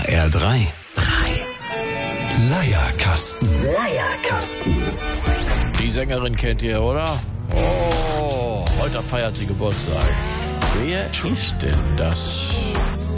HR3. Leierkasten. Die Sängerin kennt ihr, oder? Oh, heute feiert sie Geburtstag. Wer ist denn das?